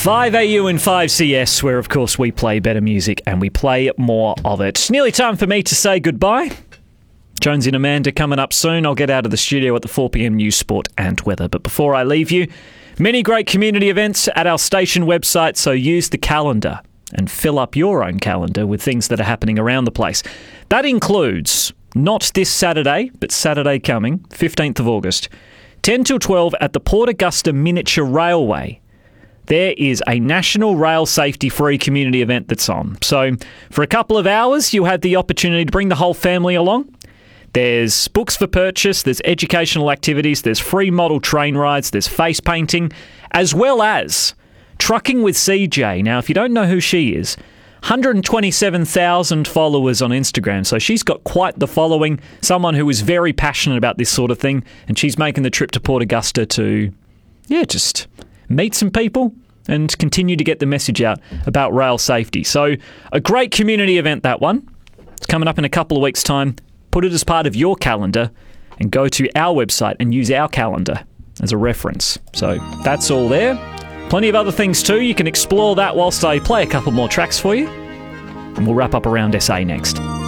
5AU and 5CS, where of course we play better music and we play more of it. Nearly time for me to say goodbye. Jonesy and Amanda coming up soon. I'll get out of the studio at the 4pm news, sport and weather. But before I leave you, many great community events at our station website, so use the calendar and fill up your own calendar with things that are happening around the place. That includes, not this Saturday, but Saturday coming, 15th of August, 10 till 12 at the Port Augusta Miniature Railway. There is a National Rail Safety Free community event that's on. So for a couple of hours, you have the opportunity to bring the whole family along. There's books for purchase, there's educational activities, there's free model train rides, there's face painting, as well as Trucking with CJ. Now, if you don't know who she is, 127,000 followers on Instagram. So she's got quite the following, someone who is very passionate about this sort of thing. And she's making the trip to Port Augusta to, just meet some people and continue to get the message out about rail safety. So a great community event, that one. It's coming up in a couple of weeks' time. Put it as part of your calendar and go to our website and use our calendar as a reference. So that's all there. Plenty of other things too. You can explore that whilst I play a couple more tracks for you. And we'll wrap up around SA next.